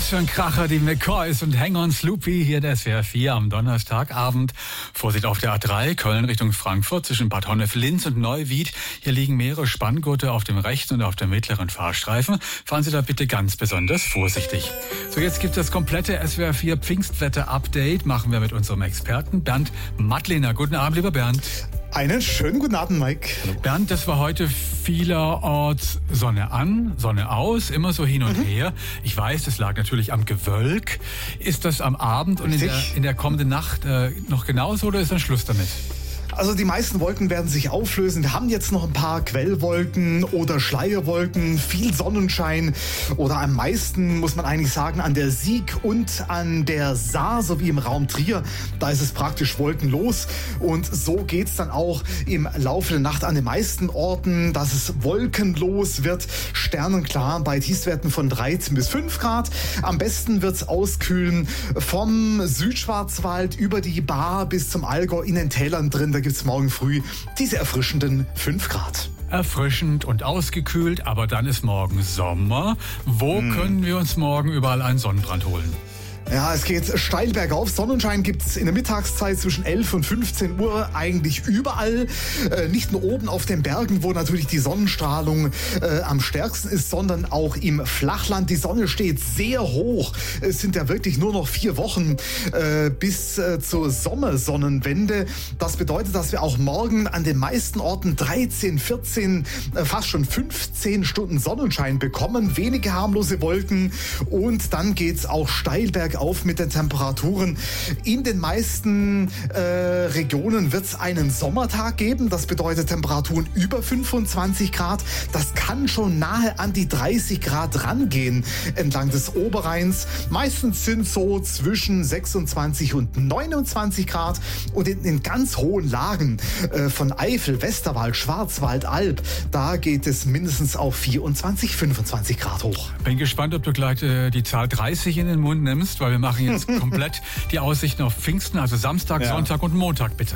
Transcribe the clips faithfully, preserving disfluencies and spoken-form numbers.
Was für ein Kracher, die McCoys und Hang on Sloopy hier der S W R vier am Donnerstagabend. Vorsicht auf der A drei, Köln Richtung Frankfurt zwischen Bad Honnef-Linz und Neuwied. Hier liegen mehrere Spanngurte auf dem rechten und auf dem mittleren Fahrstreifen. Fahren Sie da bitte ganz besonders vorsichtig. So, jetzt gibt es das komplette S W R vier Pfingstwetter-Update. Machen wir mit unserem Experten Bernd Mattlehner. Guten Abend, lieber Bernd. Einen schönen guten Abend, Mike. Bernd, das war heute vielerorts Sonne an, Sonne aus, immer so hin und mhm. her. Ich weiß, das lag natürlich am Gewölk. Ist das am Abend und in der, in der kommenden Nacht äh, noch genauso oder ist dann Schluss damit? Also die meisten Wolken werden sich auflösen. Wir haben jetzt noch ein paar Quellwolken oder Schleierwolken, viel Sonnenschein oder am meisten, muss man eigentlich sagen, an der Sieg und an der Saar sowie im Raum Trier. Da ist es praktisch wolkenlos und so geht's dann auch im Laufe der Nacht an den meisten Orten, dass es wolkenlos wird, sternenklar bei Tiefstwerten von dreizehn bis fünf Grad. Am besten wird's auskühlen vom Südschwarzwald über die Baar bis zum Allgäu in den Tälern drin. Da gibt es morgen früh diese erfrischenden fünf Grad. Erfrischend und ausgekühlt, aber dann ist morgen Sommer. Wo hm. können wir uns morgen überall einen Sonnenbrand holen? Ja, es geht steil bergauf. Sonnenschein gibt es in der Mittagszeit zwischen elf und fünfzehn Uhr eigentlich überall. Äh, nicht nur oben auf den Bergen, wo natürlich die Sonnenstrahlung äh, am stärksten ist, sondern auch im Flachland. Die Sonne steht sehr hoch. Es sind ja wirklich nur noch vier Wochen äh, bis äh, zur Sommersonnenwende. Das bedeutet, dass wir auch morgen an den meisten Orten dreizehn, vierzehn, äh, fast schon fünfzehn Stunden Sonnenschein bekommen. Wenige harmlose Wolken und dann geht's auch steil bergauf auf mit den Temperaturen. In den meisten äh, Regionen wird es einen Sommertag geben. Das bedeutet Temperaturen über fünfundzwanzig Grad. Das kann schon nahe an die dreißig Grad rangehen entlang des Oberrheins. Meistens sind so zwischen sechsundzwanzig und neunundzwanzig Grad. Und in den ganz hohen Lagen äh, von Eifel, Westerwald, Schwarzwald, Alb, da geht es mindestens auf vierundzwanzig, fünfundzwanzig Grad hoch. Bin gespannt, ob du gleich äh, die Zahl dreißig in den Mund nimmst, weil wir machen jetzt komplett die Aussichten auf Pfingsten, also Samstag, ja. Sonntag und Montag, bitte.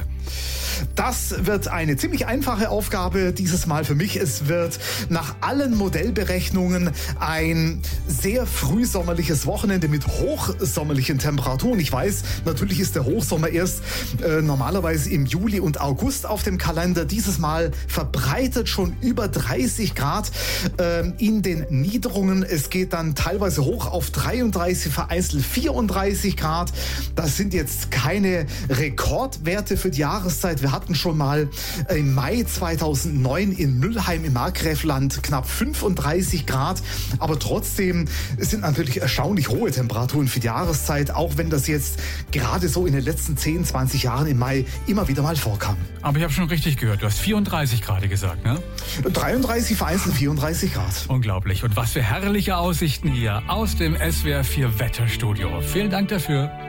Das wird eine ziemlich einfache Aufgabe dieses Mal für mich. Es wird nach allen Modellberechnungen ein sehr frühsommerliches Wochenende mit hochsommerlichen Temperaturen. Ich weiß, natürlich ist der Hochsommer erst äh, normalerweise im Juli und August auf dem Kalender. Dieses Mal verbreitet schon über dreißig Grad äh, in den Niederungen. Es geht dann teilweise hoch auf dreiunddreißig, vereinzelt vierunddreißig Grad. Das sind jetzt keine Rekordwerte für die Jahreszeit. Wir hatten schon mal im Mai zweitausendneun in Mülheim im Markgräfland knapp fünfunddreißig Grad. Aber trotzdem sind natürlich erstaunlich hohe Temperaturen für die Jahreszeit, auch wenn das jetzt gerade so in den letzten zehn, zwanzig Jahren im Mai immer wieder mal vorkam. Aber ich habe schon richtig gehört, du hast vierunddreißig gerade gesagt, ne? dreiunddreißig, vereinzelt vierunddreißig Grad. Unglaublich. Und was für herrliche Aussichten hier aus dem S W R vier Wetterstudio. Vielen Dank dafür.